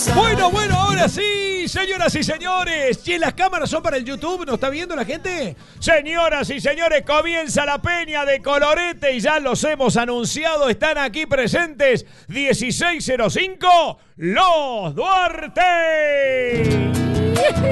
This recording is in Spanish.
Bueno, ahora sí, señoras y señores. ¿Y las cámaras son para el YouTube? ¿Nos está viendo la gente? Señoras y señores, comienza la peña de Colorete y ya los hemos anunciado. Están aquí presentes 1605, Los Duarte.